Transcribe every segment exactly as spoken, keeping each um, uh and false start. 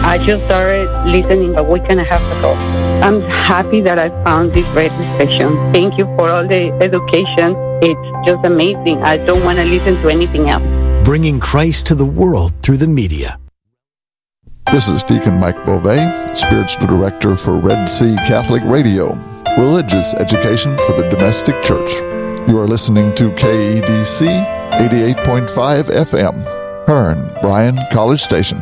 I just started listening a week and a half ago. I'm happy that I found this radio station. Thank you for all the education. It's just amazing. I don't want to listen to anything else. Bringing Christ to the world through the media. This is Deacon Mike Beauvais, Spiritual Director for Red Sea Catholic Radio, religious education for the domestic church. You are listening to K E D C eighty-eight point five F M, Hearn, Bryan College Station.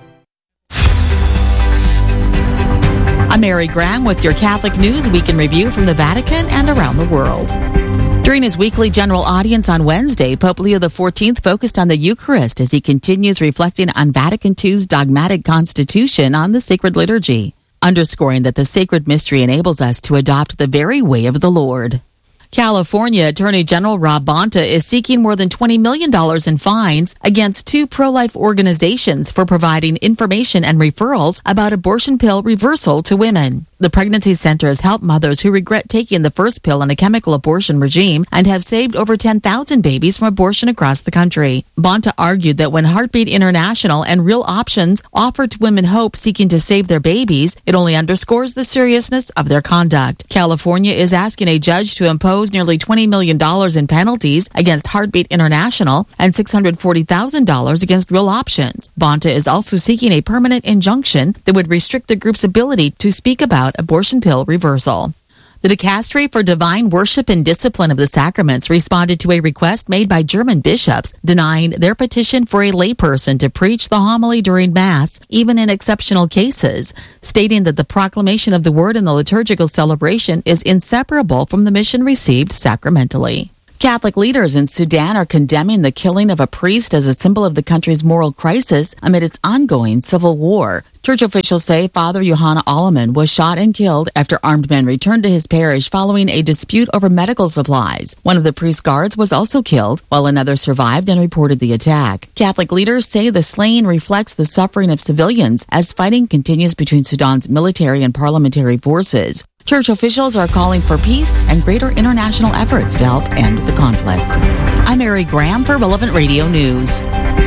I'm Mary Graham with your Catholic News Week in Review from the Vatican and around the world. During his weekly general audience on Wednesday, Pope Leo the fourteenth focused on the Eucharist as he continues reflecting on Vatican two's dogmatic constitution on the sacred liturgy, underscoring that the sacred mystery enables us to adopt the very way of the Lord. California Attorney General Rob Bonta is seeking more than twenty million dollars in fines against two pro-life organizations for providing information and referrals about abortion pill reversal to women. The Pregnancy Center has helped mothers who regret taking the first pill in a chemical abortion regime and have saved over ten thousand babies from abortion across the country. Bonta argued that when Heartbeat International and Real Options offer to women hope seeking to save their babies, it only underscores the seriousness of their conduct. California is asking a judge to impose nearly twenty million dollars in penalties against Heartbeat International and six hundred forty thousand dollars against Real Options. Bonta is also seeking a permanent injunction that would restrict the group's ability to speak about abortion pill reversal. The Dicastery for Divine Worship and Discipline of the Sacraments responded to a request made by German bishops denying their petition for a layperson to preach the homily during Mass, even in exceptional cases, stating that the proclamation of the Word in the liturgical celebration is inseparable from the mission received sacramentally. Catholic leaders in Sudan are condemning the killing of a priest as a symbol of the country's moral crisis amid its ongoing civil war. Church officials say Father Johanna Alleman was shot and killed after armed men returned to his parish following a dispute over medical supplies. One of the priest's guards was also killed, while another survived and reported the attack. Catholic leaders say the slaying reflects the suffering of civilians as fighting continues between Sudan's military and parliamentary forces. Church officials are calling for peace and greater international efforts to help end the conflict. I'm Mary Graham for Relevant Radio News.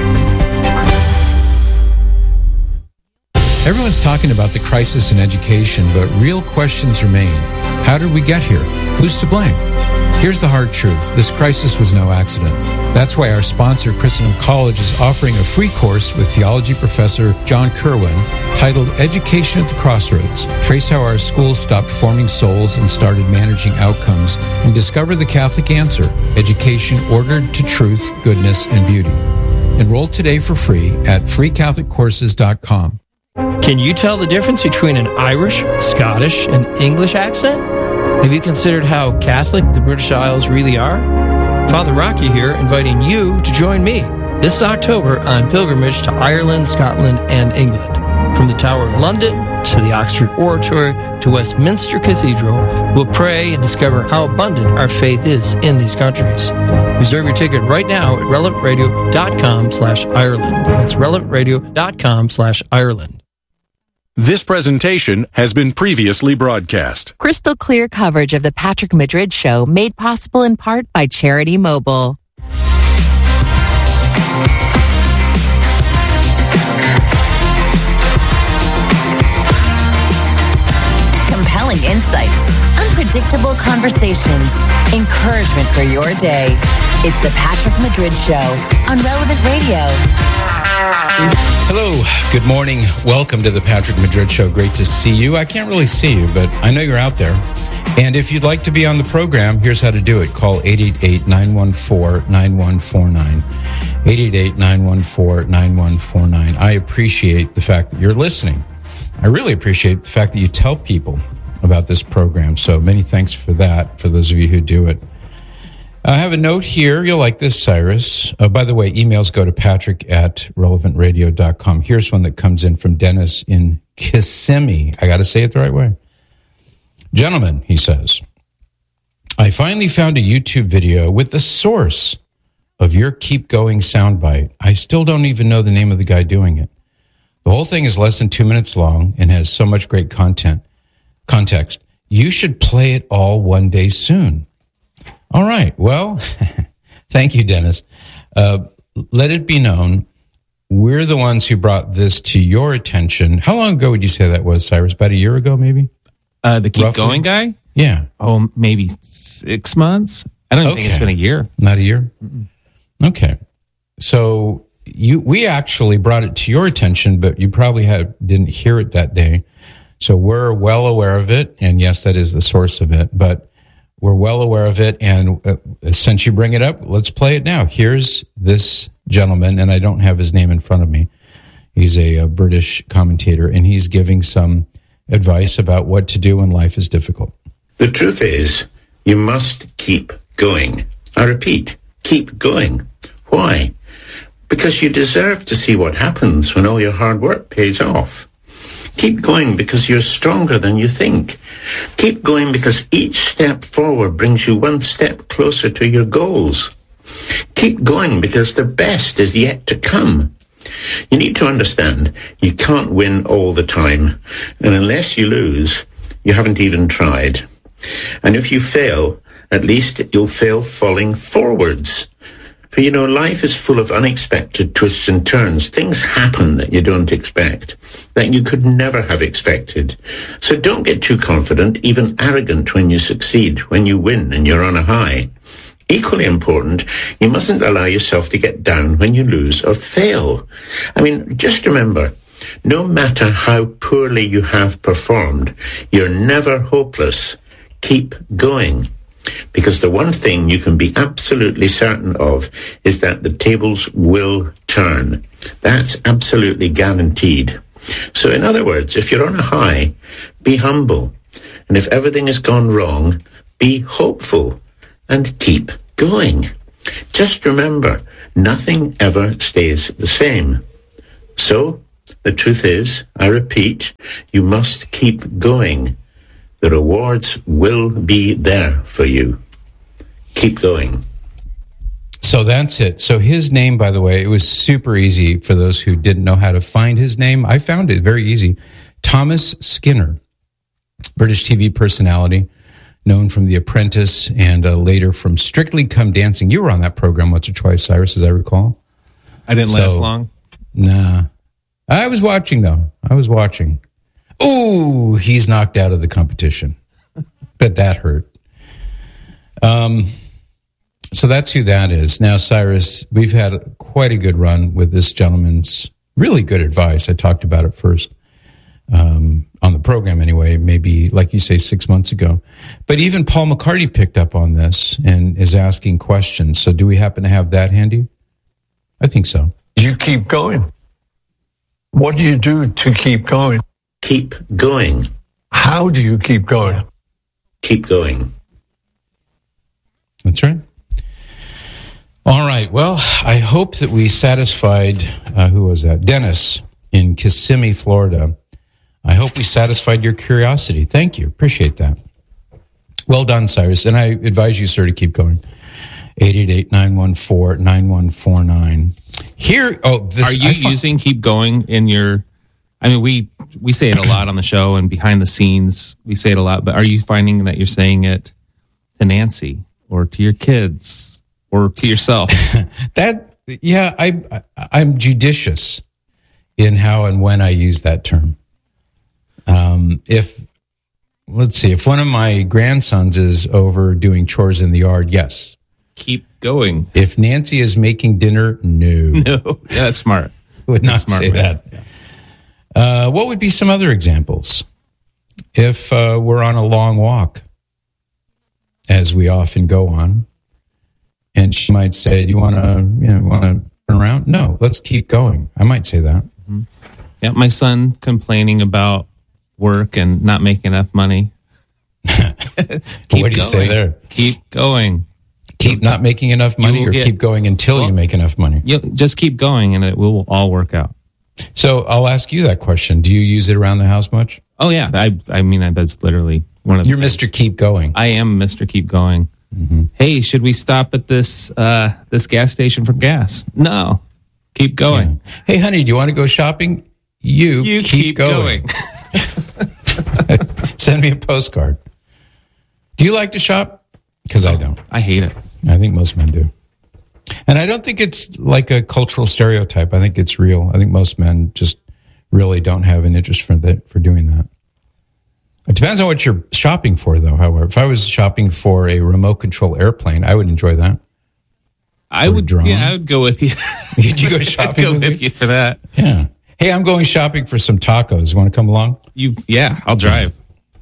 Everyone's talking about the crisis in education, but real questions remain. How did we get here? Who's to blame? Here's the hard truth. This crisis was no accident. That's why our sponsor, Christendom College, is offering a free course with theology professor John Kerwin titled Education at the Crossroads. Trace how our schools stopped forming souls and started managing outcomes, and discover the Catholic answer, education ordered to truth, goodness, and beauty. Enroll today for free at free catholic courses dot com. Can you tell the difference between an Irish, Scottish, and English accent? Have you considered how Catholic the British Isles really are? Father Rocky here, inviting you to join me this October on pilgrimage to Ireland, Scotland, and England. From the Tower of London to the Oxford Oratory to Westminster Cathedral, we'll pray and discover how abundant our faith is in these countries. Reserve your ticket right now at relevant radio dot com slash Ireland. That's relevant radio dot com slash Ireland. This presentation has been previously broadcast. Crystal clear coverage of the Patrick Madrid Show made possible in part by Charity Mobile. Compelling insights, unpredictable conversations, encouragement for your day. It's the Patrick Madrid Show on Relevant Radio. Hello, good morning. Welcome to the Patrick Madrid Show. Great to see you. I can't really see you, but I know you're out there. And if you'd like to be on the program, here's how to do it. Call eight eight eight, nine one four, nine one four nine. eight eight eight, nine one four, nine one four nine. I appreciate the fact that you're listening. I really appreciate the fact that you tell people about this program. So many thanks for that, for those of you who do it. I have a note here. You'll like this, Cyrus. Uh, by the way, emails go to patrick at relevant radio dot com. Here's one that comes in from Dennis in Kissimmee. I got to say it the right way. Gentlemen, he says, I finally found a YouTube video with the source of your Keep Going soundbite. I still don't even know the name of the guy doing it. The whole thing is less than two minutes long and has so much great content. Context. You should play it all one day soon. All right. Well, thank you, Dennis. Uh, let it be known we're the ones who brought this to your attention. How long ago would you say that was, Cyrus? About a year ago, maybe? Uh, the Keep Roughly? Going guy? Yeah. Oh, maybe six months? I don't even Okay. think it's been a year. Not a year? Mm-mm. Okay. So you, we actually brought it to your attention, but you probably had, didn't hear it that day. So we're well aware of it. And yes, that is the source of it, but we're well aware of it. And uh, since you bring it up, let's play it now. Here's this gentleman, and I don't have his name in front of me. He's a, a British commentator, and he's giving some advice about what to do when life is difficult. The truth is, you must keep going. I repeat, keep going. Why? Because you deserve to see what happens when all your hard work pays off. Keep going because you're stronger than you think. Keep going because each step forward brings you one step closer to your goals. Keep going because the best is yet to come. You need to understand you can't win all the time, and unless you lose, you haven't even tried. And if you fail, at least you'll fail falling forwards. For, you know, life is full of unexpected twists and turns. Things happen that you don't expect, that you could never have expected. So don't get too confident, even arrogant when you succeed, when you win and you're on a high. Equally important, you mustn't allow yourself to get down when you lose or fail. I mean, just remember, no matter how poorly you have performed, you're never hopeless. Keep going. Because the one thing you can be absolutely certain of is that the tables will turn. That's absolutely guaranteed. So in other words, if you're on a high, be humble. And if everything has gone wrong, be hopeful and keep going. Just remember, nothing ever stays the same. So the truth is, I repeat, you must keep going. The rewards will be there for you. Keep going. So that's it. So his name, by the way, it was super easy for those who didn't know how to find his name. I found it very easy. Thomas Skinner, British T V personality, known from The Apprentice and uh, later from Strictly Come Dancing. You were on that program once or twice, Cyrus, as I recall. I didn't so, last long. Nah. I was watching, though. I was watching. Ooh, he's knocked out of the competition. Bet that hurt. Um, so that's who that is. Now, Cyrus, we've had quite a good run with this gentleman's really good advice. I talked about it first um, on the program anyway, maybe, like you say, six months ago. But even Paul McCarty picked up on this and is asking questions. So do we happen to have that handy? I think so. You keep going. What do you do to keep going? Keep going. How do you keep going? Keep going. That's right. All right. Well, I hope that we satisfied, uh, who was that? Dennis in Kissimmee, Florida. I hope we satisfied your curiosity. Thank you. Appreciate that. Well done, Cyrus. And I advise you, sir, to keep going. eight eight eight, nine one four, nine one four nine. Here, oh, this, Are you I find, using Keep Going in your... I mean, we we say it a lot on the show and behind the scenes. We say it a lot, but are you finding that you're saying it to Nancy or to your kids or to yourself? that, yeah, I, I'm judicious in how and when I use that term. Um, if, let's see, if one of my grandsons is over doing chores in the yard, yes. Keep going. If Nancy is making dinner, no. No, yeah, that's smart. Would not smart, say man. that. Yeah. Uh, what would be some other examples? If uh, we're on a long walk, as we often go on, and she might say, "Do you want to, you know, want to turn around?" No, let's keep going. I might say that. Mm-hmm. Yeah, my son complaining about work and not making enough money. What do you going. say there? Keep going. Keep not making enough money, or get, keep going until well, you make enough money. You just keep going, and it will all work out. So I'll ask you that question. Do you use it around the house much? Oh, yeah. I I mean, that's literally one of the You're things. Mister Keep Going. I am Mister Keep Going. Mm-hmm. Hey, should we stop at this uh, this gas station for gas? No. Keep going. Yeah. Hey, honey, do you want to go shopping? You, you keep, keep going. going. Send me a postcard. Do you like to shop? Because oh, I don't. I hate it. I think most men do. And I don't think it's like a cultural stereotype. I think it's real. I think most men just really don't have an interest for that, for doing that. It depends on what you're shopping for, though, however. If I was shopping for a remote control airplane, I would enjoy that. I would, drone. yeah, I would go with you. Did you go shopping I'd go with, with you? you for that? Yeah. Hey, I'm going shopping for some tacos. You want to come along? You, yeah, I'll drive.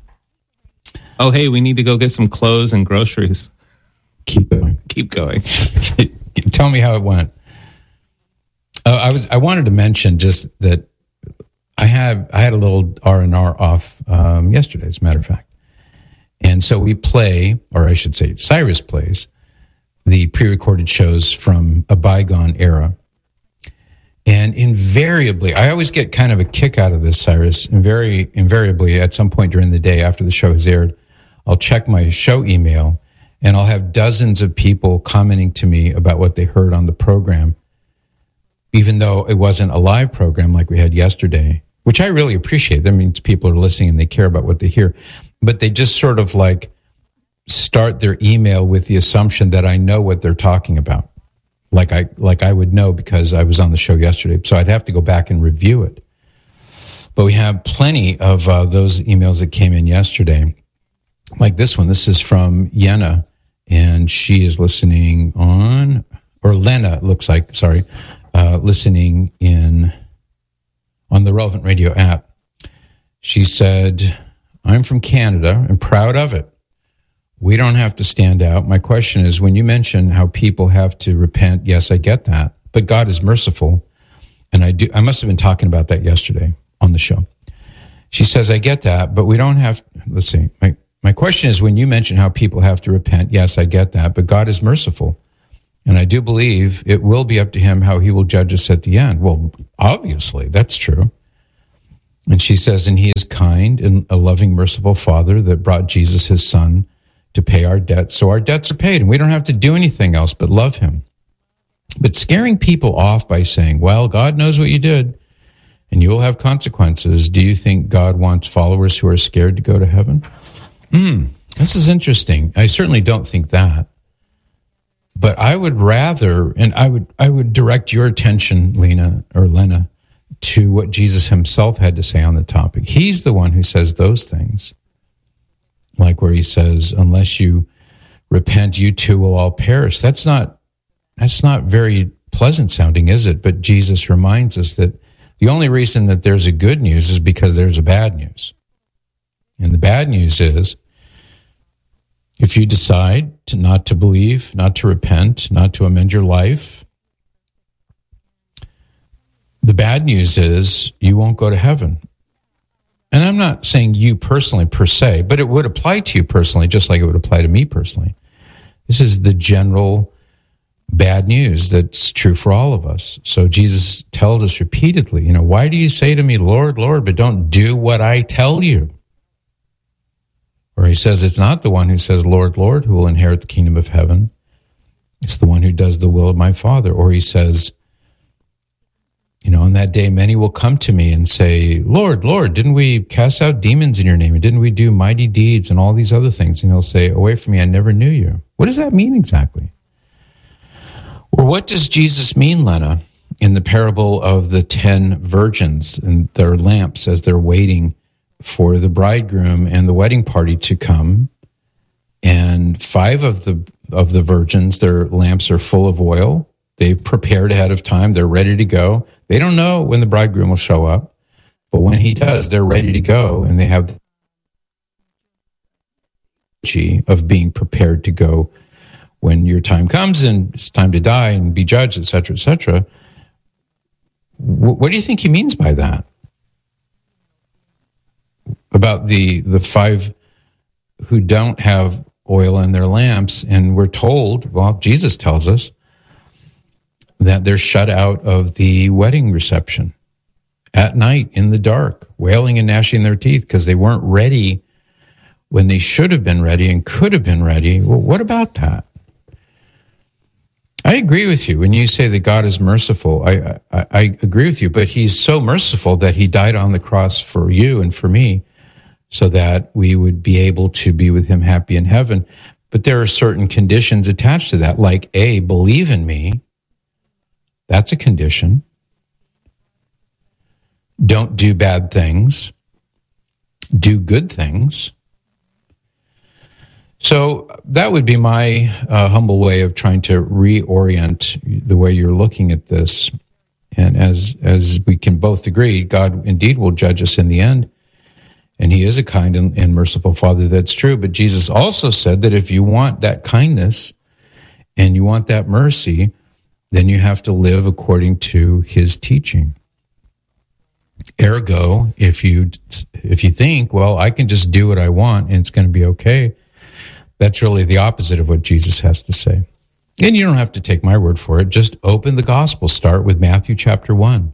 Oh, hey, we need to go get some clothes and groceries. Keep going. Keep going. Tell me how it went. Uh, I was. I wanted to mention just that I have. I had a little R and R off um, yesterday, as a matter of fact, and so we play, or I should say, Cyrus plays the pre-recorded shows from a bygone era, and invariably, I always get kind of a kick out of this, Cyrus. And very invariably, at some point during the day after the show has aired, I'll check my show email. And I'll have dozens of people commenting to me about what they heard on the program, even though it wasn't a live program like we had yesterday, which I really appreciate. That means people are listening and they care about what they hear. But they just sort of like start their email with the assumption that I know what they're talking about, like I like I would know because I was on the show yesterday. So I'd have to go back and review it. But we have plenty of uh, those emails that came in yesterday, like this one. This is from Yenna. And she is listening on, or Lena, it looks like, sorry, uh, listening in on the Relevant Radio app. She said, I'm from Canada and proud of it. We don't have to stand out. My question is, when you mention how people have to repent, yes, I get that, but God is merciful. And I do, I must have been talking about that yesterday on the show. She says, I get that, but we don't have, let's see, my, My question is, when you mention how people have to repent, yes, I get that, but God is merciful. And I do believe it will be up to him how he will judge us at the end. Well, obviously, that's true. And she says, and he is kind and a loving, merciful Father that brought Jesus, his son, to pay our debts. So our debts are paid, and we don't have to do anything else but love him. But scaring people off by saying, well, God knows what you did, and you will have consequences. Do you think God wants followers who are scared to go to heaven? Hmm, this is interesting. I certainly don't think that. But I would rather, and I would I would direct your attention, Lena or Lena, to what Jesus himself had to say on the topic. He's the one who says those things. Like where he says, unless you repent, you too will all perish. That's not that's not very pleasant sounding, is it? But Jesus reminds us that the only reason that there's a good news is because there's a bad news. And the bad news is, if you decide to not to believe, not to repent, not to amend your life, the bad news is you won't go to heaven. And I'm not saying you personally per se, but it would apply to you personally, just like it would apply to me personally. This is the general bad news that's true for all of us. So Jesus tells us repeatedly, you know, why do you say to me, Lord, Lord, but don't do what I tell you? Or he says, it's not the one who says, Lord, Lord, who will inherit the kingdom of heaven. It's the one who does the will of my Father. Or he says, you know, on that day, many will come to me and say, Lord, Lord, didn't we cast out demons in your name? And didn't we do mighty deeds and all these other things? And he'll say, away from me, I never knew you. What does that mean exactly? Or what does Jesus mean, Lena, in the parable of the ten virgins and their lamps as they're waiting for the bridegroom and the wedding party to come, and five of the of the virgins, their lamps are full of oil. They've prepared ahead of time. They're ready to go. They don't know when the bridegroom will show up, but when he does, they're ready to go, and they have the energy of being prepared to go when your time comes and it's time to die and be judged, et cetera, et cetera. What do you think he means by that? About the the five who don't have oil in their lamps, and we're told, well, Jesus tells us that they're shut out of the wedding reception at night in the dark, wailing and gnashing their teeth because they weren't ready when they should have been ready and could have been ready. Well, what about that? I agree with you when you say that God is merciful. I, I I agree with you, but he's so merciful that he died on the cross for you and for me, so that we would be able to be with him happy in heaven. But there are certain conditions attached to that, like A, believe in me, That's a condition. Don't do bad things. Do good things. So that would be my uh, humble way of trying to reorient the way you're looking at this. And as as we can both agree, God indeed will judge us in the end. And he is a kind and, and merciful Father. That's true. But Jesus also said that if you want that kindness and you want that mercy, then you have to live according to his teaching. Ergo, if you if you think, well, I can just do what I want and it's going to be okay, that's really the opposite of what Jesus has to say. And you don't have to take my word for it. Just open the gospel. Start with Matthew chapter one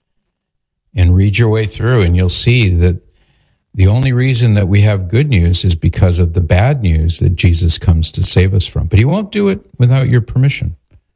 and read your way through, and you'll see that the only reason that we have good news is because of the bad news that Jesus comes to save us from. But he won't do it without your permission.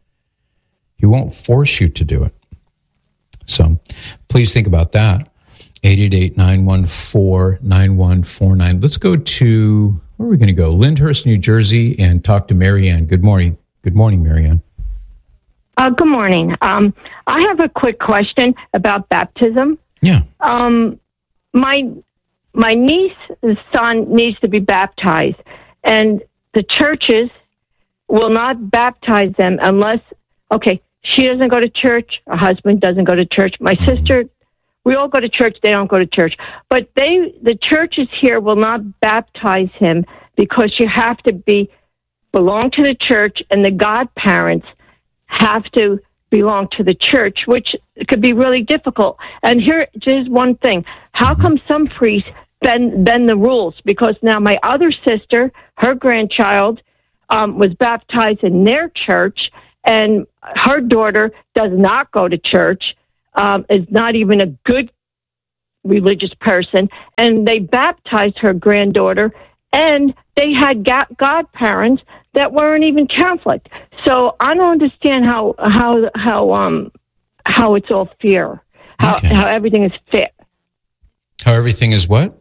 He won't force you to do it. So please think about that. eight eight eight, nine one four, nine one four nine. Let's go to, where are we going to go? Lyndhurst, New Jersey, and talk to Marianne. Good morning. Good morning, Marianne. Uh, good morning. Um, I have a quick question about baptism. Yeah. Um, my my niece's son needs to be baptized, and the churches will not baptize them unless, okay, she doesn't go to church, her husband doesn't go to church, my sister, we all go to church, they don't go to church. But they, the churches here will not baptize him because you have to be, belong to the church, and the godparents have to belong to the church, which could be really difficult. And here, here's one thing. How come some priests bend, bend the rules? Because now my other sister, her grandchild, um, was baptized in their church, and her daughter does not go to church, um, is not even a good religious person, and they baptized her granddaughter, and they had godparents that weren't even Catholic. So I don't understand how how how um how it's all fair, how Okay. how everything is fair, How everything is what?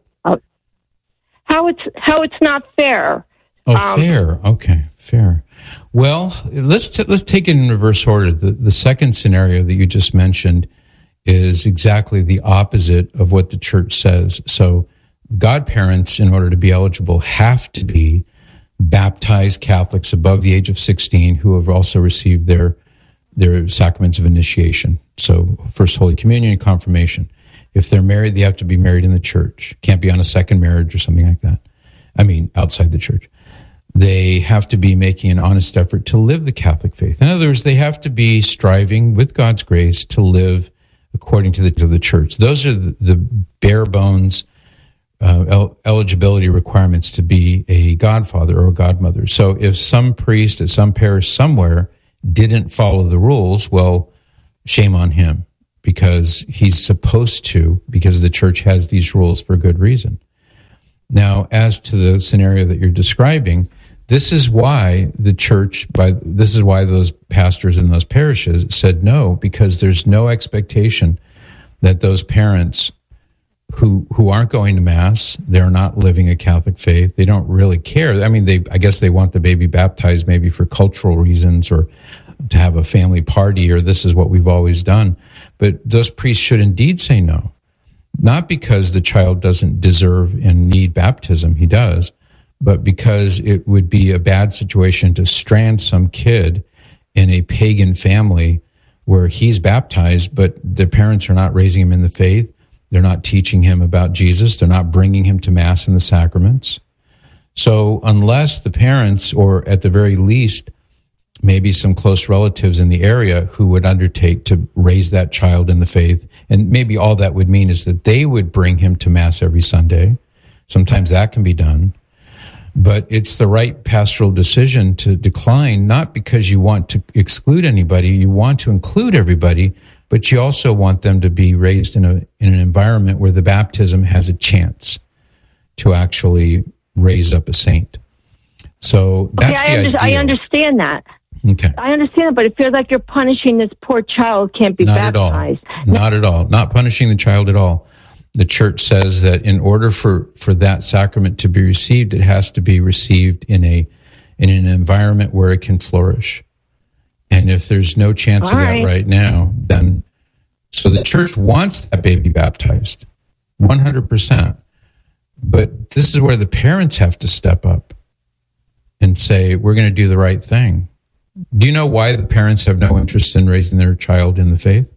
how it's how it's not fair. Oh, Um, fair. Okay, fair. Well, let's t- let's take it in reverse order. The, the second scenario that you just mentioned is exactly the opposite of what the church says. So, godparents, in order to be eligible, have to be baptized Catholics above the age of sixteen who have also received their their sacraments of initiation. So, First Holy Communion and Confirmation. If they're married, they have to be married in the church. Can't be on a second marriage or something like that. I mean, outside the church. They have to be making an honest effort to live the Catholic faith. In other words, they have to be striving with God's grace to live according to the, to the church. Those are the, the bare bones uh, el- eligibility requirements to be a godfather or a godmother. So if some priest at some parish somewhere didn't follow the rules, well, shame on him, because he's supposed to, because the church has these rules for good reason. Now, as to the scenario that you're describing, this is why the church, by this is why those pastors in those parishes said no, because there's no expectation that those parents who who aren't going to Mass, they're not living a Catholic faith, they don't really care. I mean, they I guess they want the baby baptized maybe for cultural reasons or to have a family party, or this is what we've always done. But those priests should indeed say no. Not because the child doesn't deserve and need baptism, he does, but because it would be a bad situation to strand some kid in a pagan family where he's baptized, but the parents are not raising him in the faith. They're not teaching him about Jesus. They're not bringing him to Mass and the sacraments. So unless the parents, or at the very least, maybe some close relatives in the area who would undertake to raise that child in the faith, and maybe all that would mean is that they would bring him to Mass every Sunday. Sometimes that can be done. But it's the right pastoral decision to decline, not because you want to exclude anybody, you want to include everybody, but you also want them to be raised in a in an environment where the baptism has a chance to actually raise up a saint. So that's okay, I, the under- idea. I understand that. Okay. I understand, but it feels like you're punishing this poor child who can't be Not baptized. at all. Not at all. Not punishing the child at all. The church says that in order for, for that sacrament to be received, it has to be received in a in an environment where it can flourish. And if there's no chance All of that right. right now, then so the church wants that baby baptized, one hundred percent. But this is where the parents have to step up and say, we're going to do the right thing. Do you know why the parents have no interest in raising their child in the faith?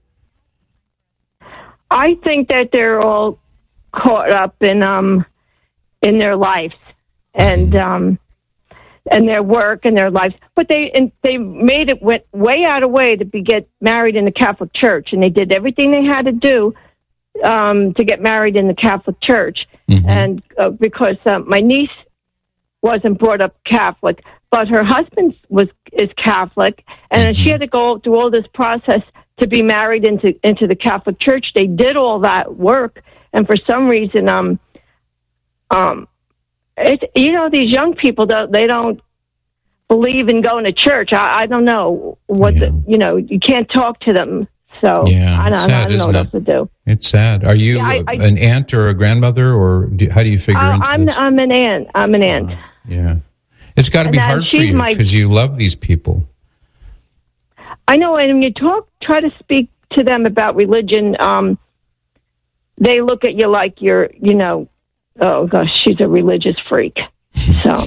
I think that they're all caught up in um in their lives and um and their work and their lives, but they and they made it went way out of way to be get married in the Catholic Church, and they did everything they had to do um, to get married in the Catholic Church. Mm-hmm. And uh, because uh, my niece wasn't brought up Catholic, but her husband was is Catholic, and mm-hmm. she had to go through all this process to be married into into the Catholic Church. They did all that work, and for some reason, um, um, it, you know, these young people don't they don't believe in going to church. I, I don't know what yeah. the, you know. You can't talk to them, so yeah, I don't, sad, I don't know what it? else to do. It's sad. Are you yeah, I, I, an aunt or a grandmother, or do, how do you figure uh, into I'm this? I'm an aunt. I'm an aunt. Uh, yeah, it's got to be And, uh, hard for she's you my- because you love these people. I know, and when you talk, try to speak to them about religion, um, they look at you like you're, you know, oh gosh, she's a religious freak. So,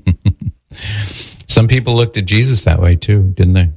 some people looked at Jesus that way too, didn't they?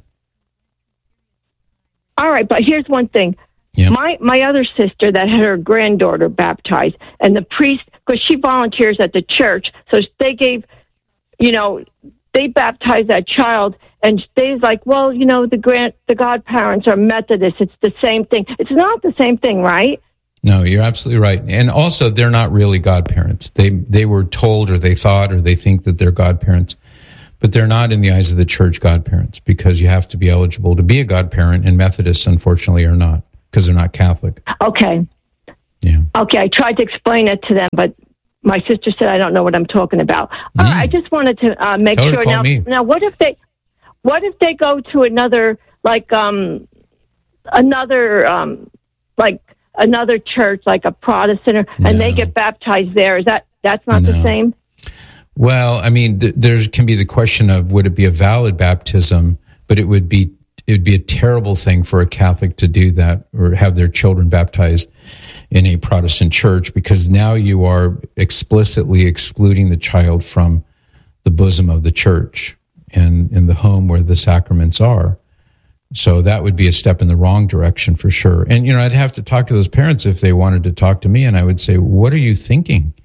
all right, but here's one thing. Yep. My my other sister that had her granddaughter baptized, and the priest, because she volunteers at the church, so they gave, you know, they baptized that child, and they's like, well, you know, the grand the godparents are Methodists. It's the same thing. It's not the same thing, right? No, you're absolutely right. And also, they're not really godparents. They they were told, or they thought, or they think that they're godparents, but they're not in the eyes of the church godparents, because you have to be eligible to be a godparent, and Methodists, unfortunately, are not, because they're not Catholic. Okay. Yeah. Okay, I tried to explain it to them, but my sister said I don't know what I'm talking about. Mm. All right, I just wanted to uh, make Tell her sure. to call Now, me. now, what if they, what if they go to another, like, um, another, um, like another church, like a Protestant, or, and No. they get baptized there? Is that that's not No. the same? Well, I mean, th- there can be the question of, would it be a valid baptism? But it would be it would be a terrible thing for a Catholic to do that, or have their children baptized in a Protestant church, because now you are explicitly excluding the child from the bosom of the church and in the home where the sacraments are. So that would be a step in the wrong direction for sure. And, you know, I'd have to talk to those parents if they wanted to talk to me, and I would say, what are you thinking?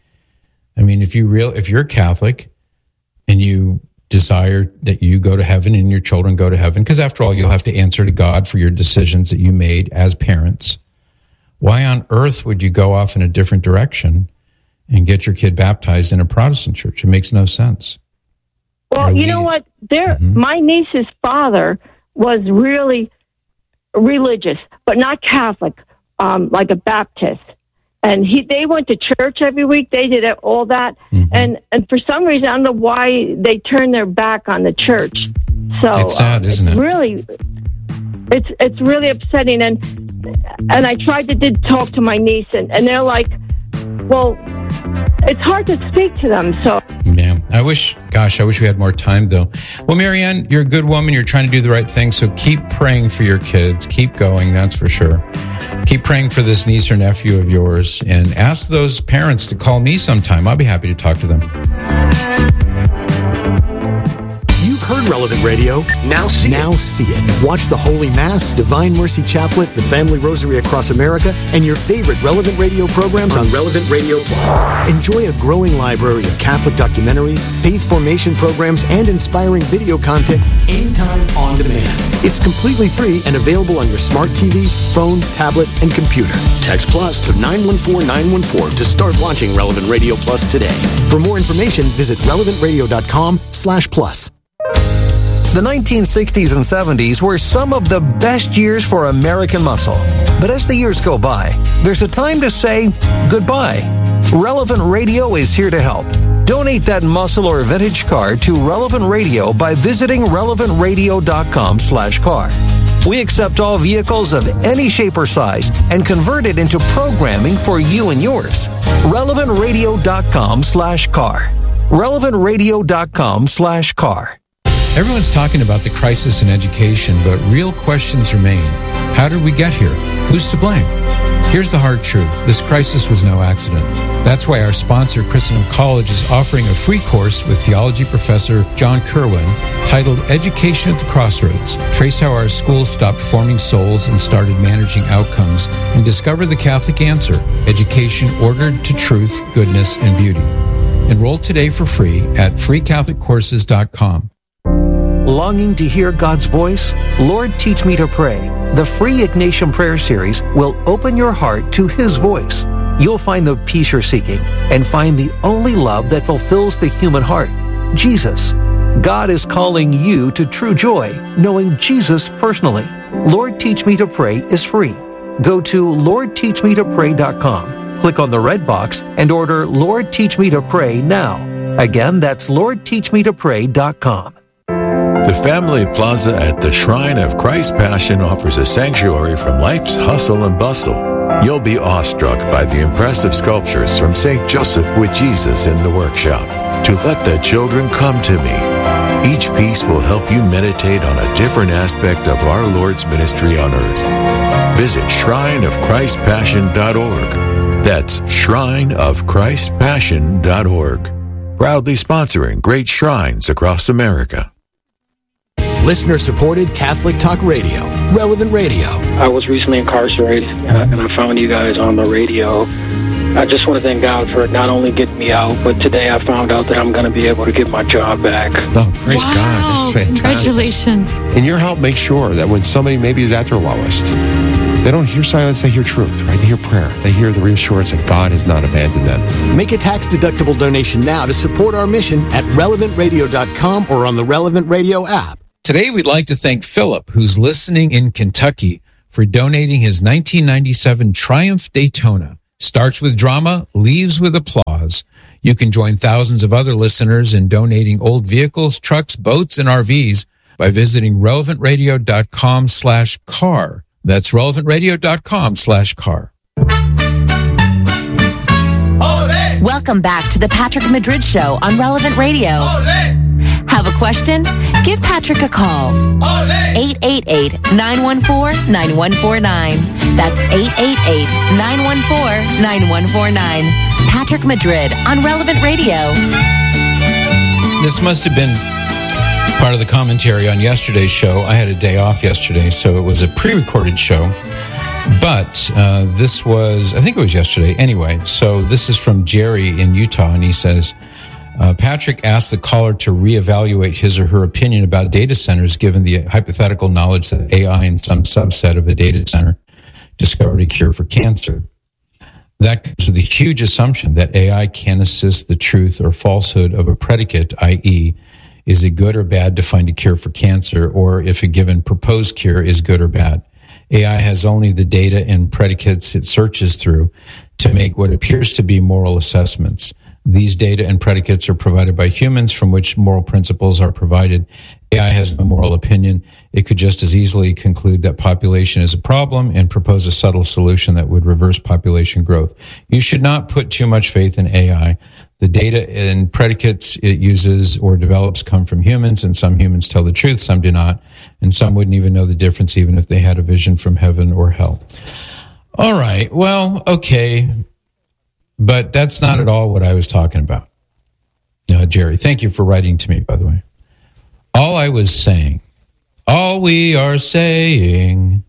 I mean, if you real, if you're Catholic and you desire that you go to heaven and your children go to heaven, because after all, you'll have to answer to God for your decisions that you made as parents. Why on earth would you go off in a different direction and get your kid baptized in a Protestant church? It makes no sense. Well, Or you lead- know what? There, Mm-hmm. my niece's father was really religious, but not Catholic, um, like a Baptist. And he, they went to church every week. They did all that, Mm-hmm. and and for some reason, I don't know why they turned their back on the church. So It's sad, uh, isn't it's it? Really, it's it's really upsetting. And and I tried to did talk to my niece, and, and they're like, well, it's hard to speak to them. So Yeah, I wish, gosh, I wish we had more time though. Well, Marianne, you're a good woman. You're trying to do the right thing. So keep praying for your kids. Keep going. That's for sure. Keep praying for this niece or nephew of yours, and ask those parents to call me sometime. I'll be happy to talk to them. You've heard Relevant Radio. Now see now it. see it. Watch the Holy Mass, Divine Mercy Chaplet, the Family Rosary Across America, and your favorite Relevant Radio programs on Relevant Radio Plus. Enjoy a growing library of Catholic documentaries, faith formation programs, and inspiring video content anytime on demand. It's completely free and available on your smart T V, phone, tablet, and computer. Text Plus to nine one four nine one four to start watching Relevant Radio Plus today. For more information, visit relevant radio dot com slash plus. The nineteen sixties and seventies were some of the best years for American muscle. But as the years go by, there's a time to say goodbye. Relevant Radio is here to help. Donate that muscle or vintage car to Relevant Radio by visiting relevant radio dot com slash car. We accept all vehicles of any shape or size and convert it into programming for you and yours. relevant radio dot com slash car. relevant radio dot com slash car. Everyone's talking about the crisis in education, but real questions remain. How did we get here? Who's to blame? Here's the hard truth. This crisis was no accident. That's why our sponsor, Christendom College, is offering a free course with theology professor John Kerwin titled Education at the Crossroads. Trace how our schools stopped forming souls and started managing outcomes, and discover the Catholic answer: education ordered to truth, goodness, and beauty. Enroll today for free at free catholic courses dot com. Longing to hear God's voice? Lord, Teach Me to Pray. The free Ignatian Prayer Series will open your heart to His voice. You'll find the peace you're seeking and find the only love that fulfills the human heart, Jesus. God is calling you to true joy, knowing Jesus personally. Lord, Teach Me to Pray is free. Go to lord teach me to pray dot com, click on the red box, and order Lord, Teach Me to Pray now. Again, that's lord teach me to pray dot com. The Family Plaza at the Shrine of Christ's Passion offers a sanctuary from life's hustle and bustle. You'll be awestruck by the impressive sculptures from Saint Joseph with Jesus in the workshop. To Let the Children Come to Me. Each piece will help you meditate on a different aspect of our Lord's ministry on earth. Visit shrine of christ passion dot org. That's shrine of christ passion dot org. Proudly sponsoring great shrines across America. Listener-supported Catholic Talk Radio, Relevant Radio. I was recently incarcerated, uh, and I found you guys on the radio. I just want to thank God for not only getting me out, but today I found out that I'm going to be able to get my job back. Oh, praise wow. God. That's fantastic. Congratulations. And your help makes sure that when somebody maybe is at their lowest, they don't hear silence, they hear truth, right? They hear prayer. They hear the reassurance that God has not abandoned them. Make a tax-deductible donation now to support our mission at relevant radio dot com or on the Relevant Radio app. Today, we'd like to thank Philip, who's listening in Kentucky, for donating his nineteen ninety-seven Triumph Daytona. Starts with drama, leaves with applause. You can join thousands of other listeners in donating old vehicles, trucks, boats, and R Vs by visiting relevant radio dot com slash car. That's relevant radio dot com slash car. Welcome back to the Patrick Madrid Show on Relevant Radio. Have a question? Give Patrick a call. eight eight eight, nine one four, nine one four nine. That's eight eight eight, nine one four, nine one four nine. Patrick Madrid on Relevant Radio. This must have been part of the commentary on yesterday's show. I had a day off yesterday, so it was a pre-recorded show. But uh, this was, I think it was yesterday. Anyway, so this is from Jerry in Utah, and he says, uh, Patrick asked the caller to reevaluate his or her opinion about data centers given the hypothetical knowledge that A I in some subset of a data center discovered a cure for cancer. That comes with a huge assumption that A I can assist the truth or falsehood of a predicate, that is, is it good or bad to find a cure for cancer, or if a given proposed cure is good or bad. A I has only the data and predicates it searches through to make what appears to be moral assessments. These data and predicates are provided by humans from which moral principles are provided. A I has no moral opinion. It could just as easily conclude that population is a problem and propose a subtle solution that would reverse population growth. You should not put too much faith in A I. The data and predicates it uses or develops come from humans, and some humans tell the truth, some do not, and some wouldn't even know the difference even if they had a vision from heaven or hell. All right, well, okay, but that's not at all what I was talking about. Uh, Jerry, thank you for writing to me, by the way. All I was saying, all we are saying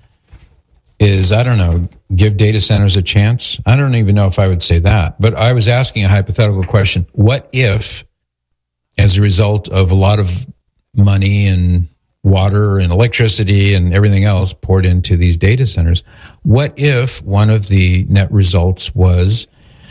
is, I don't know, give data centers a chance. I don't even know if I would say that, but I was asking a hypothetical question. What if, as a result of a lot of money and water and electricity and everything else poured into these data centers, what if one of the net results was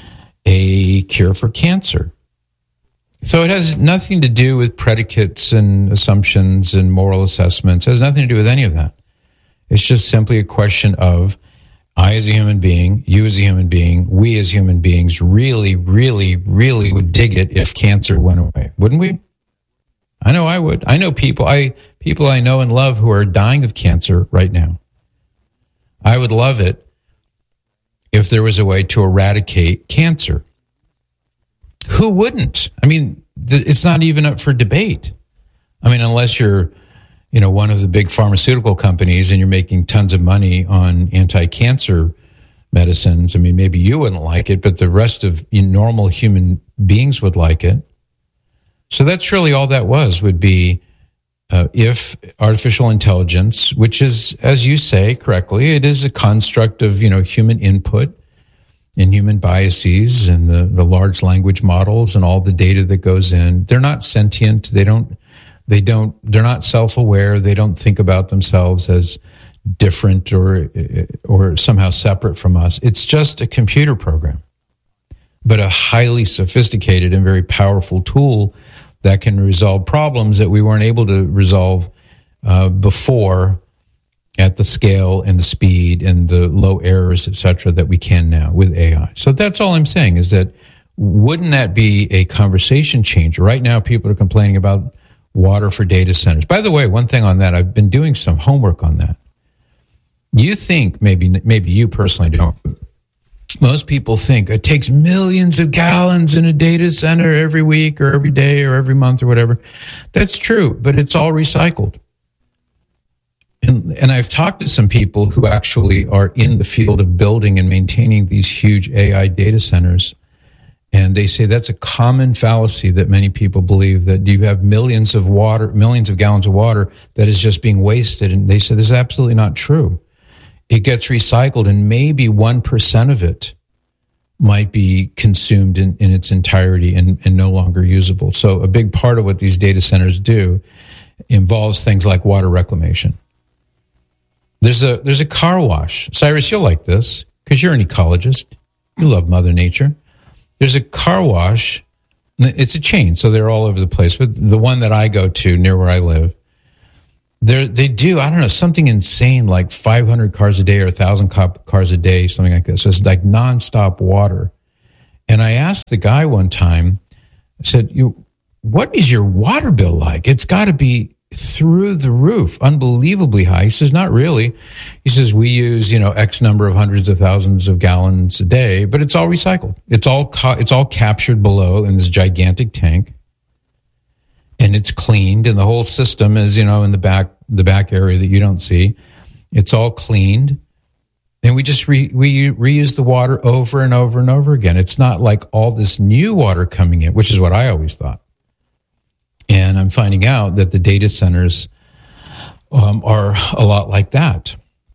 a cure for cancer? So it has nothing to do with predicates and assumptions and moral assessments. It has nothing to do with any of that. It's just simply a question of I as a human being, you as a human being, we as human beings really, really, really would dig it if cancer went away. Wouldn't we? I know I would. I know people I people I know and love who are dying of cancer right now. I would love it if there was a way to eradicate cancer. Who wouldn't? I mean, th- it's not even up for debate. I mean, unless you're, you know, one of the big pharmaceutical companies and you're making tons of money on anti-cancer medicines. I mean, maybe you wouldn't like it, but the rest of you know, normal human beings would like it. So that's really all that was, would be uh, if artificial intelligence, which is, as you say correctly, it is a construct of, you know, human input and human biases and the, the large language models and all the data that goes in. They're not sentient. They don't, they don't, they're not self-aware. They don't think about themselves as different or, or somehow separate from us. It's just a computer program, but a highly sophisticated and very powerful tool that can resolve problems that we weren't able to resolve uh, before at the scale and the speed and the low errors, et cetera, that we can now with A I. So that's all I'm saying is that wouldn't that be a conversation changer? Right now, people are complaining about water for data centers. By the way, one thing on that, I've been doing some homework on that. You think, maybe maybe you personally don't, most people think it takes millions of gallons in a data center every week or every day or every month or whatever. That's true, but it's all recycled. And, and I've talked to some people who actually are in the field of building and maintaining these huge A I data centers. And they say that's a common fallacy that many people believe, that you have millions of water, millions of gallons of water that is just being wasted. And they say this is absolutely not true. It gets recycled, and maybe one percent of it might be consumed in, in its entirety and, and no longer usable. So a big part of what these data centers do involves things like water reclamation. There's a there's a car wash. Cyrus, you'll like this because you're an ecologist. You love Mother Nature. There's a car wash. It's a chain, so they're all over the place. But the one that I go to near where I live, They they do, I don't know, something insane like five hundred cars a day or one thousand cars a day, something like that. So it's like nonstop water. And I asked the guy one time, I said, "You, what is your water bill like? It's got to be through the roof, unbelievably high." He says, "Not really." He says, "We use, you know, X number of hundreds of thousands of gallons a day, but it's all recycled. It's all ca- it's all captured below in this gigantic tank. And it's cleaned, and the whole system is, you know, in the back, the back area that you don't see. It's all cleaned, and we just re, we reuse the water over and over and over again. It's not like all this new water coming in, which is what I always thought. And I'm finding out that the data centers um, are a lot like that.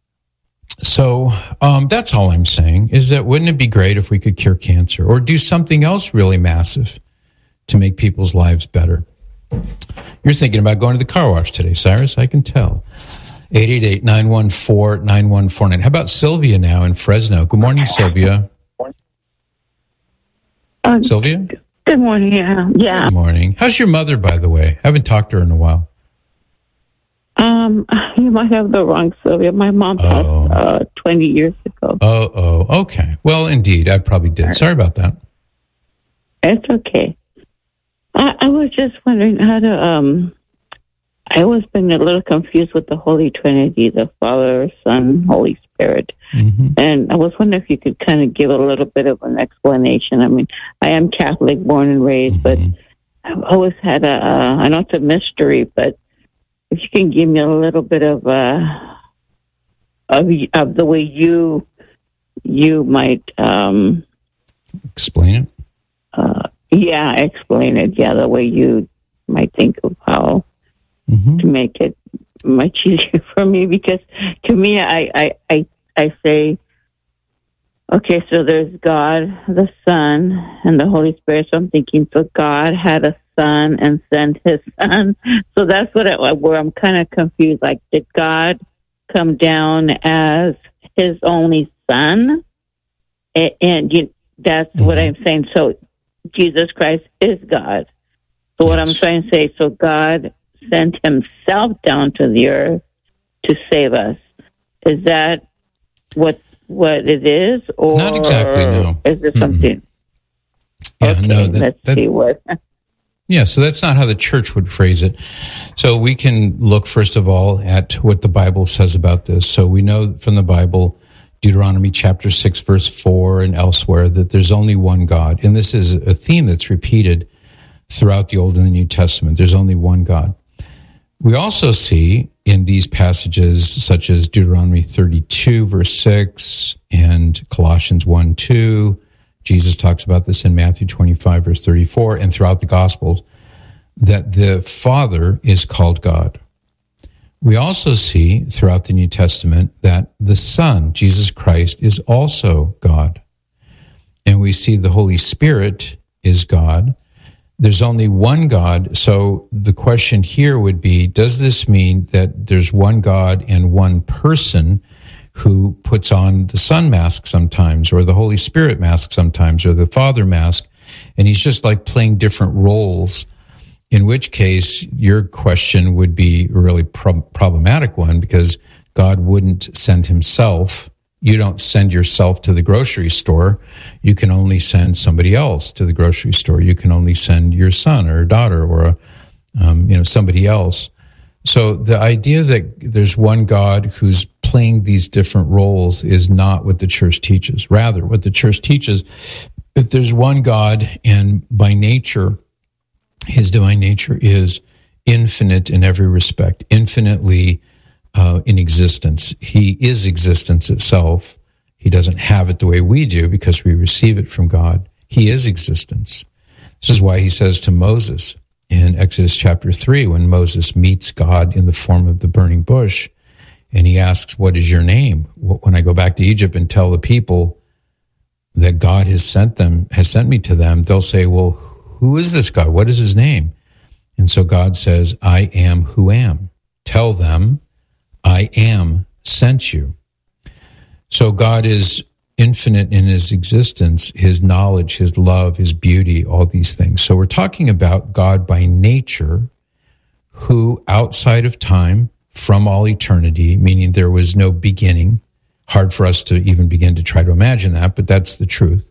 So um, that's all I'm saying is that wouldn't it be great if we could cure cancer or do something else really massive to make people's lives better? You're thinking about going to the car wash today, Cyrus. I can tell. eight eight eight, nine one four, nine one four nine. How about Sylvia now in Fresno? Good morning, Sylvia. Um, Sylvia? Good morning. Yeah. yeah. Good morning. How's your mother, by the way? I haven't talked to her in a while. Um, you might have the wrong Sylvia. My mom passed oh. uh, twenty years ago. Oh, oh, okay. Well, indeed, I probably did. Sorry about that. It's okay. I, I was just wondering how to, um, I always been a little confused with the Holy Trinity, the Father, Son, Holy Spirit. Mm-hmm. And I was wondering if you could kind of give a little bit of an explanation. I mean, I am Catholic, born and raised, mm-hmm. but I've always had a, uh, I know it's a mystery, but if you can give me a little bit of, uh, of, of the way you, you might, um, explain it. Uh, Yeah, explain it. Yeah, the way you might think of how mm-hmm. to make it much easier for me. Because to me, I, I, I, I say, okay, so there's God, the Son, and the Holy Spirit. So I'm thinking, so God had a son and sent his son. So that's what I, where I'm kind of confused. Like, did God come down as his only son? And, and you, that's mm-hmm. what I'm saying. So Jesus Christ is God. So what yes. I'm trying to say, so God sent himself down to the earth to save us. Is that what what it is? Or not exactly, no. Is there something? Mm-hmm. Yeah, okay, no. That, let's that, see what. Yeah, so that's not how the church would phrase it. So we can look, first of all, at what the Bible says about this. So we know from the Bible, Deuteronomy chapter six, verse four, and elsewhere, that there's only one God. And this is a theme that's repeated throughout the Old and the New Testament. There's only one God. We also see in these passages, such as Deuteronomy thirty-two, verse six, and Colossians one two, Jesus talks about this in Matthew twenty-five, verse thirty-four, and throughout the Gospels, that the Father is called God. We also see throughout the New Testament that the Son, Jesus Christ, is also God. And we see the Holy Spirit is God. There's only one God, so the question here would be, does this mean that there's one God and one person who puts on the Son mask sometimes, or the Holy Spirit mask sometimes, or the Father mask, and he's just like playing different roles, in which case your question would be a really pro- problematic one, because God wouldn't send himself. You don't send yourself to the grocery store. You can only send somebody else to the grocery store. You can only send your son or daughter or a, um, you know, somebody else. So the idea that there's one God who's playing these different roles is not what the church teaches. Rather, what the church teaches, that there's one God, and by nature, his divine nature is infinite in every respect, infinitely Uh, in existence. He is existence itself. He doesn't have it the way we do because we receive it from God. He is existence. This is why he says to Moses in Exodus chapter three, when Moses meets God in the form of the burning bush, and he asks, what is your name? When I go back to Egypt and tell the people that God has sent them, has sent me to them, they'll say, well, who is this God? What is his name? And so God says, I am who am. Tell them, I am sent you. So God is infinite in his existence, his knowledge, his love, his beauty, all these things. So we're talking about God by nature, who outside of time, from all eternity, meaning there was no beginning. Hard for us to even begin to try to imagine that, but that's the truth.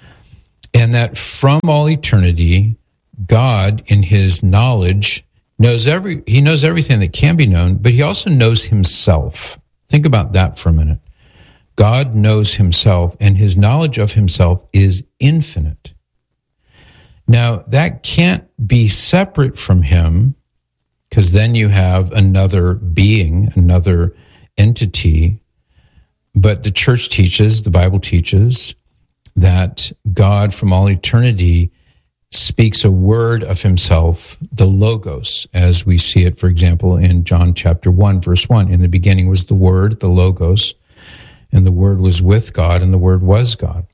And that from all eternity, God in his knowledge knows every, he knows everything that can be known, but he also knows himself. Think about that for a minute. God knows himself, and his knowledge of himself is infinite. Now, that can't be separate from him, because then you have another being, another entity. But the church teaches, the Bible teaches, that God from all eternity speaks a word of himself, the Logos, as we see it, for example, in John chapter one, verse one. In the beginning was the Word, the Logos, and the Word was with God, and the Word was God.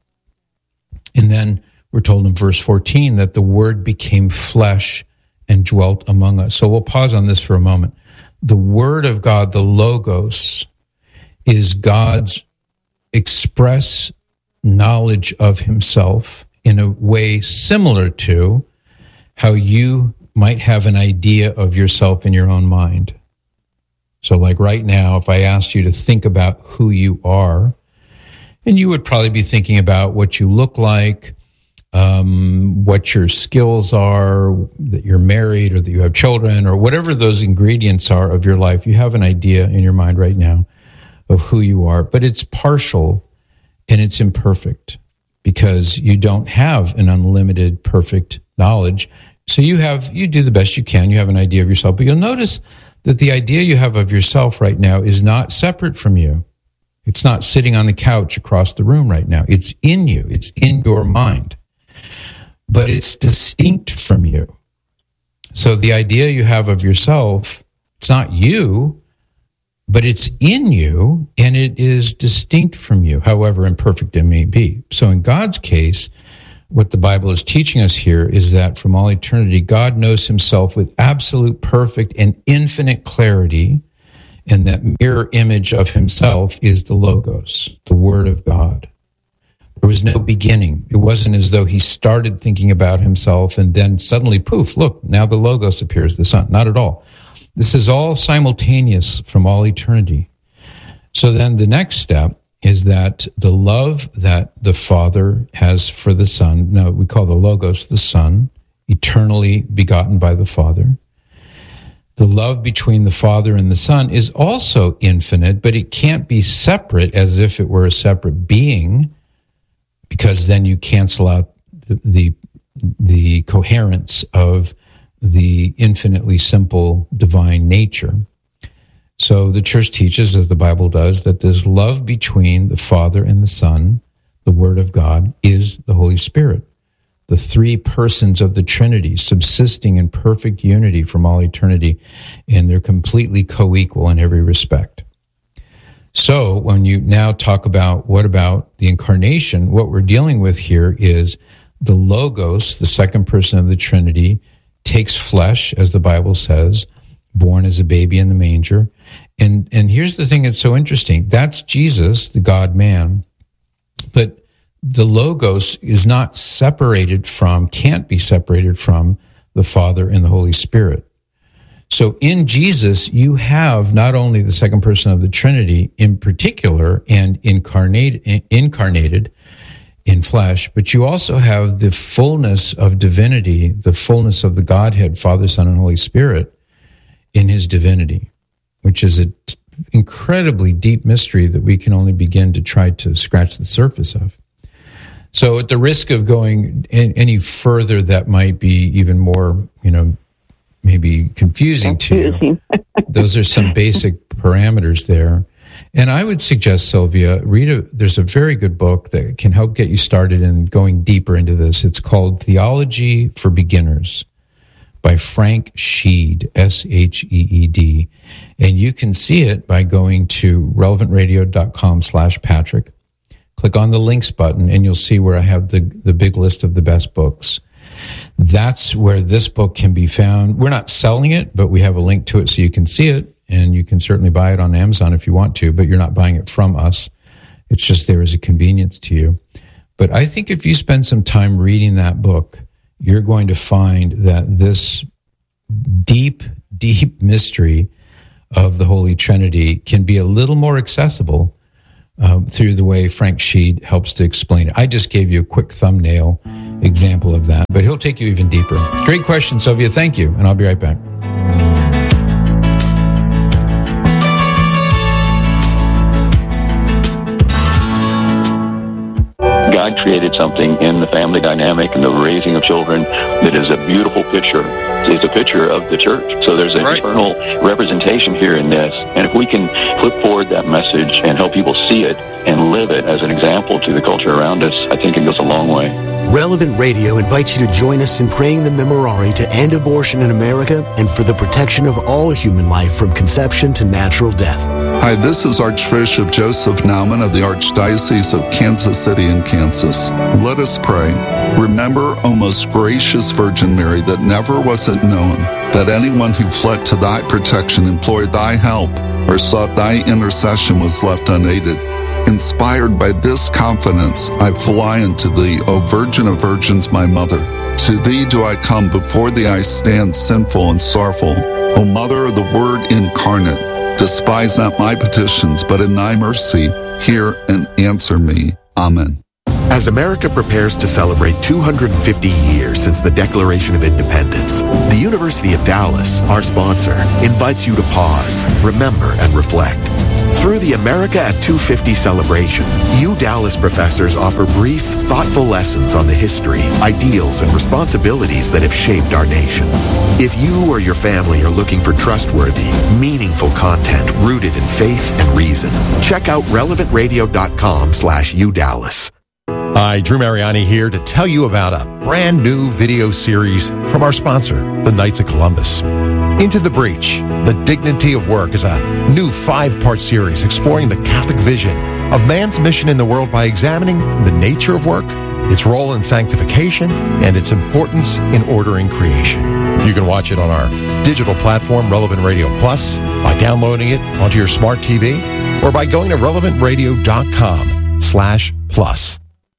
And then we're told in verse fourteen that the Word became flesh and dwelt among us. So we'll pause on this for a moment. The Word of God, the Logos, is God's express knowledge of himself in a way similar to how you might have an idea of yourself in your own mind. So like right now, if I asked you to think about who you are, and you would probably be thinking about what you look like, um, what your skills are, that you're married or that you have children, or whatever those ingredients are of your life, you have an idea in your mind right now of who you are, but it's partial and it's imperfect, because you don't have an unlimited perfect knowledge. So you have, you do the best you can. You have an idea of yourself, but you'll notice that the idea you have of yourself right now is not separate from you. It's not sitting on the couch across the room right now. It's in you. It's in your mind, but it's distinct from you. So the idea you have of yourself, it's not you, but it's in you, and it is distinct from you, however imperfect it may be. So in God's case, what the Bible is teaching us here is that from all eternity, God knows himself with absolute, perfect, and infinite clarity, and that mirror image of himself is the Logos, the Word of God. There was no beginning. It wasn't as though he started thinking about himself and then suddenly, poof, look, now the Logos appears, the Son. Not at all. This is all simultaneous from all eternity. So then the next step is that the love that the Father has for the Son, now we call the Logos the Son, eternally begotten by the Father. The love between the Father and the Son is also infinite, but it can't be separate as if it were a separate being, because then you cancel out the, the, the coherence of the infinitely simple divine nature. So the church teaches, as the Bible does, that this love between the Father and the Son, the Word of God, is the Holy Spirit, the three persons of the Trinity, subsisting in perfect unity from all eternity, and they're completely co-equal in every respect. So when you now talk about what about the incarnation, what we're dealing with here is the Logos, the second person of the Trinity, takes flesh, as the Bible says, born as a baby in the manger. And and here's the thing that's so interesting. That's Jesus, the God-man. But the Logos is not separated from, can't be separated from the Father and the Holy Spirit. So in Jesus, you have not only the second person of the Trinity in particular and incarnate, incarnated in flesh, but you also have the fullness of divinity, the fullness of the Godhead, Father, Son, and Holy Spirit in his divinity, which is an incredibly deep mystery that we can only begin to try to scratch the surface of. So at the risk of going in, any further, that might be even more, you know, maybe confusing, confusing. to you. Those are some basic parameters there. And I would suggest, Sylvia, read a, there's a very good book that can help get you started in going deeper into this. It's called Theology for Beginners by Frank Sheed, S H E E D. And you can see it by going to relevantradio.com slash Patrick. Click on the links button, and you'll see where I have the, the big list of the best books. That's where this book can be found. We're not selling it, but we have a link to it so you can see it, and you can certainly buy it on Amazon if you want to, but you're not buying it from us. It's just there as a convenience to you. But I think if you spend some time reading that book, you're going to find that this deep, deep mystery of the Holy Trinity can be a little more accessible uh, through the way Frank Sheed helps to explain it. I just gave you a quick thumbnail example of that, but he'll take you even deeper. Great question, Sylvia. Thank you, and I'll be right back. God created something in the family dynamic and the raising of children that is a beautiful picture. It's a picture of the church. So there's an right. eternal representation here in this. And if we can flip forward that message and help people see it and live it as an example to the culture around us, I think it goes a long way. Relevant Radio invites you to join us in praying the Memorare to end abortion in America and for the protection of all human life from conception to natural death. Hi, this is Archbishop Joseph Naumann of the Archdiocese of Kansas City in Kansas. Let us pray. Remember, O most gracious Virgin Mary, that never was it known that anyone who fled to thy protection, implored thy help, or sought thy intercession was left unaided. Inspired by this confidence, I fly unto thee, O Virgin of Virgins, my Mother. To thee do I come, before thee I stand sinful and sorrowful. O Mother of the Word incarnate, despise not my petitions, but in thy mercy hear and answer me. Amen. As America prepares to celebrate two hundred fifty years since the Declaration of Independence, the University of Dallas, our sponsor, invites you to pause, remember, and reflect. Through the America at two fifty celebration, U Dallas professors offer brief, thoughtful lessons on the history, ideals, and responsibilities that have shaped our nation. If you or your family are looking for trustworthy, meaningful content rooted in faith and reason, check out relevantradio.com slash UDallas. Hi, Drew Mariani here to tell you about a brand new video series from our sponsor, the Knights of Columbus. Into the Breach, The Dignity of Work is a new five-part series exploring the Catholic vision of man's mission in the world by examining the nature of work, its role in sanctification, and its importance in ordering creation. You can watch it on our digital platform, Relevant Radio Plus, by downloading it onto your smart T V, or by going to relevantradio.com slash plus.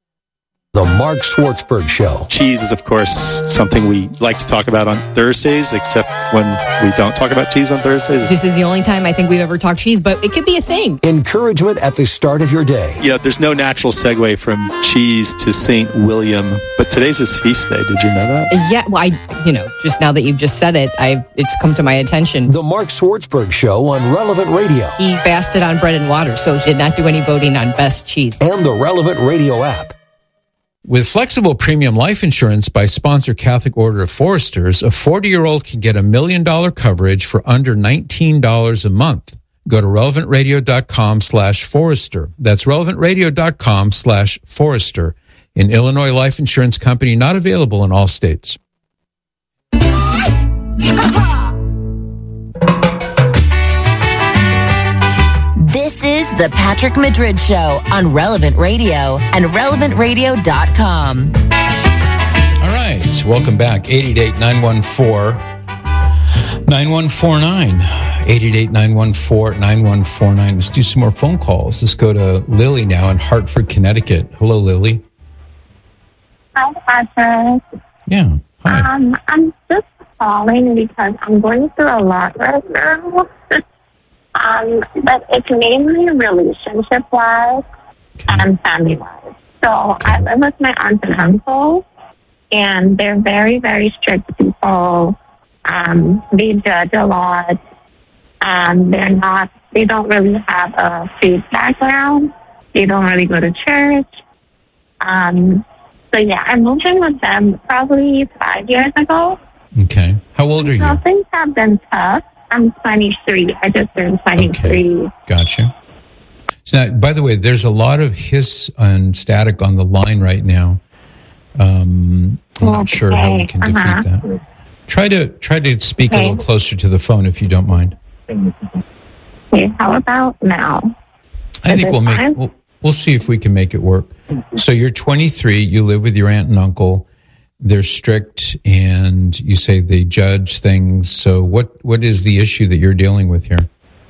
The Mark Schwartzberg Show. Cheese is, of course, something we like to talk about on Thursdays, except when we don't talk about cheese on Thursdays. This is the only time I think we've ever talked cheese, but it could be a thing. Encouragement at the start of your day. You know, there's no natural segue from cheese to Saint William, but today's his feast day. Did you know that? Yeah, well, I, you know, just now that you've just said it, I it's come to my attention. The Mark Schwartzberg Show on Relevant Radio. He fasted on bread and water, so he did not do any voting on best cheese. And the Relevant Radio app. With flexible premium life insurance by Sponsor Catholic Order of Foresters, a forty-year-old can get a million-dollar coverage for under nineteen dollars a month. Go to relevantradio.com slash Forester. That's relevantradio.com slash Forester. An Illinois life insurance company not available in all states. This is the Patrick Madrid Show on Relevant Radio and relevant radio dot com. All right. Welcome back. eight eight eight, nine one four, nine one four nine. eight eight eight, nine one four, nine one four nine. Let's do some more phone calls. Let's go to Lily now in Hartford, Connecticut. Hello, Lily. Hi, Patrick. Yeah. Hi. Um, I'm just calling because I'm going through a lot right now. um, but it's mainly relationship-wise and family-wise. So I live with my aunt and uncle, and they're very, very strict people. Um, they judge a lot. Um, they're not, they don't really have a faith background. They don't really go to church. Um, so yeah, I moved in with them probably five years ago. Okay. How old are you? So things have been tough. I'm twenty-three. I just turned twenty-three. Okay. Gotcha. So now, by the way, there's a lot of hiss and static on the line right now. Um, I'm not okay. sure how we can defeat uh-huh. that. Try to try to speak okay. a little closer to the phone if you don't mind. Okay, how about now? I think we'll make we'll, we'll see if we can make it work. So you're twenty-three, you live with your aunt and uncle. They're strict and you say they judge things. So what what is the issue that you're dealing with here?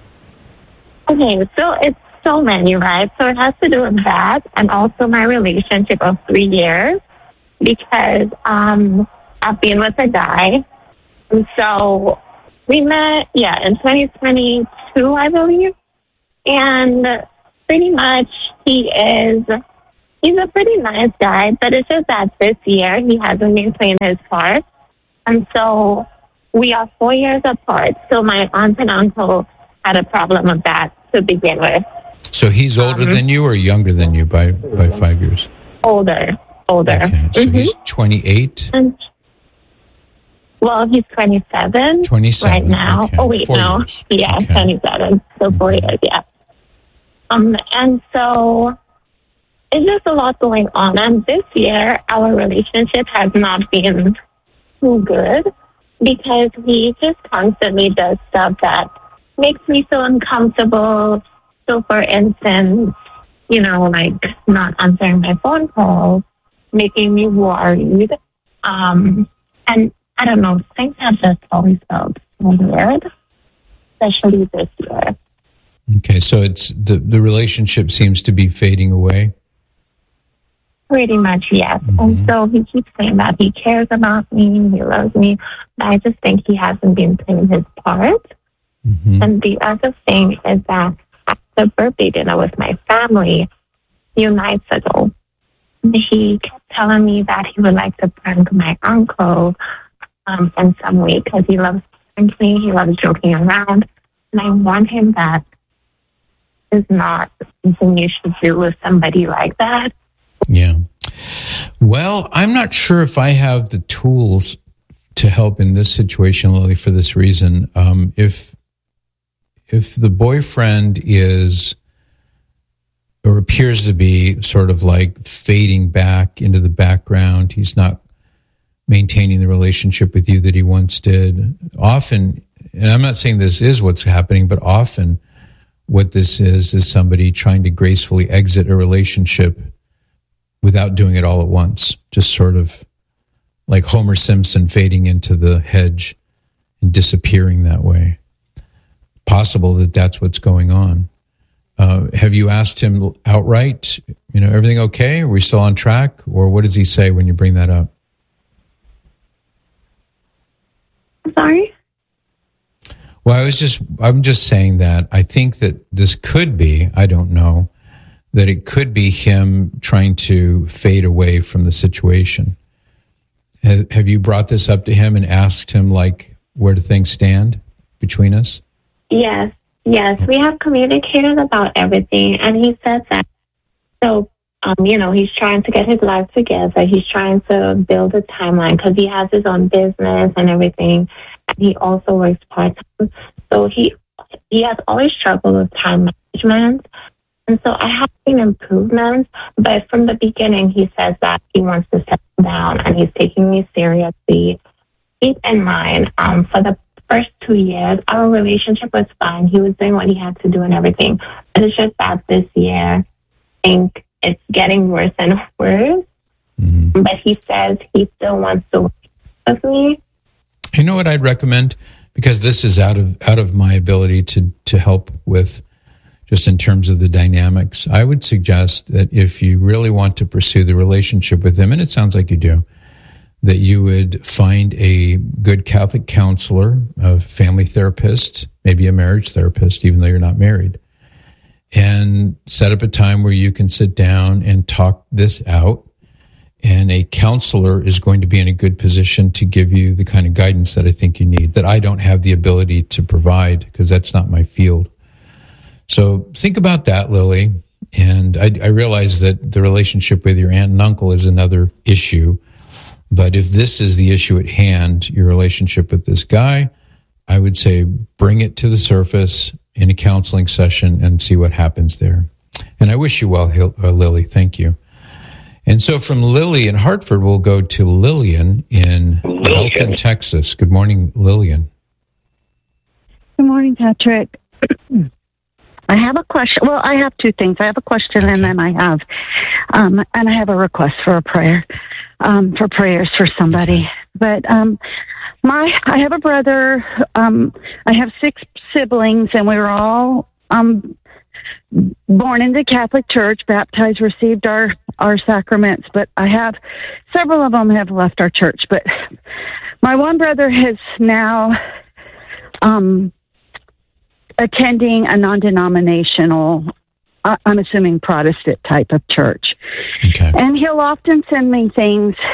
Okay, so it's so many, right? So it has to do with that and also my relationship of three years because um, I've been with a guy. And so we met, yeah, in twenty twenty-two, I believe. And pretty much he is, he's a pretty nice guy, but it's just that this year he hasn't been playing his part. And so we are four years apart. So my aunt and uncle had a problem with that to begin with. So he's older um, than you or younger than you by, by five years? Older, older. Okay, so mm-hmm. he's twenty-eight? And, well, he's twenty-seven, twenty-seven right now. Okay. Oh, wait, four no. Years. Yeah, okay. twenty-seven. So four mm-hmm. years, yeah. Um, and so it's just a lot going on. And this year, our relationship has not been too good because he just constantly does stuff that makes me so uncomfortable. So, for instance, you know, like not answering my phone calls, making me worried. Um, and I don't know, things have just always felt weird, especially this year. Okay, so it's the, the relationship seems to be fading away? Pretty much, yes. Mm-hmm. And so he keeps saying that he cares about me, he loves me, but I just think he hasn't been playing his part. Mm-hmm. And the other thing is that at the birthday dinner with my family a few nights ago, he kept telling me that he would like to prank my uncle um, in some way because he loves pranking, he loves joking around. And I want him that is not something you should do with somebody like that. Yeah. Well, I'm not sure if I have the tools to help in this situation, Lily, for this reason. Um, if if the boyfriend is or appears to be sort of like fading back into the background, he's not maintaining the relationship with you that he once did. Often, and I'm not saying this is what's happening, but often what this is is somebody trying to gracefully exit a relationship without doing it all at once, just sort of like Homer Simpson fading into the hedge and disappearing that way. Possible that that's what's going on. Uh, have you asked him outright, you know, everything okay? Are we still on track? Or what does he say when you bring that up? Sorry? Well, I was just, I'm just saying that I think that this could be, I don't know, that it could be him trying to fade away from the situation. Have, have you brought this up to him and asked him, like, where do things stand between us? Yes, yes. We have communicated about everything, and he said that. So um, you know, he's trying to get his life together. He's trying to build a timeline because he has his own business and everything. And he also works part-time. So he, he has always struggled with time management. And so I have seen improvements, but from the beginning, he says that he wants to settle down and he's taking me seriously. Keep in mind, um, for the first two years, our relationship was fine. He was doing what he had to do and everything. But it's just that this year, I think it's getting worse and worse. Mm-hmm. But he says he still wants to work with me. You know what I'd recommend? Because this is out of out of my ability to, to help with just in terms of the dynamics. I would suggest that if you really want to pursue the relationship with him, and it sounds like you do, that you would find a good Catholic counselor, a family therapist, maybe a marriage therapist, even though you're not married, and set up a time where you can sit down and talk this out. And a counselor is going to be in a good position to give you the kind of guidance that I think you need, that I don't have the ability to provide because that's not my field. So think about that, Lily. And I, I realize that the relationship with your aunt and uncle is another issue. But if this is the issue at hand, your relationship with this guy, I would say bring it to the surface in a counseling session and see what happens there. And I wish you well, uh, Lily. Thank you. And so from Lily in Hartford, we'll go to Lillian in Elton, Texas. Good morning, Lillian. Good morning, Patrick. I have a question. Well, I have two things. I have a question, okay. and then I have, um, and I have a request for a prayer, um, for prayers for somebody. Okay. But um, my, I have a brother. Um, I have six siblings, and we were all um, born in the Catholic Church, baptized, received our our sacraments. But I have several of them have left our church. But my one brother has now. Um, attending a non-denominational, uh, I'm assuming Protestant type of church. Okay. And he'll often send me things